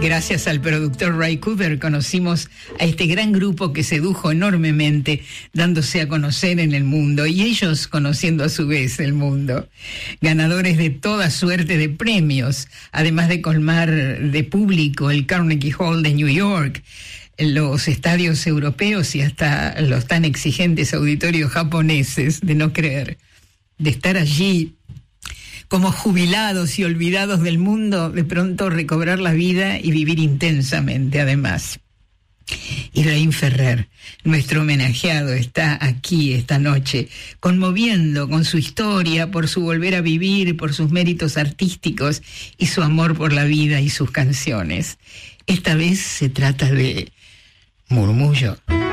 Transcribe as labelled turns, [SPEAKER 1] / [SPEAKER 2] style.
[SPEAKER 1] Gracias al productor Ray Cooder conocimos a este gran grupo que sedujo enormemente, dándose a conocer en el mundo y ellos conociendo a su vez el mundo. Ganadores de toda suerte de premios, además de colmar de público el Carnegie Hall de New York, los estadios europeos y hasta los tan exigentes auditorios japoneses, de no creer, de estar allí como jubilados y olvidados del mundo, de pronto recobrar la vida y vivir intensamente además. Ibrahim Ferrer, nuestro homenajeado, está aquí esta noche, conmoviendo con su historia, por su volver a vivir, por sus méritos artísticos y su amor por la vida y sus canciones. Esta vez se trata de Murmullo.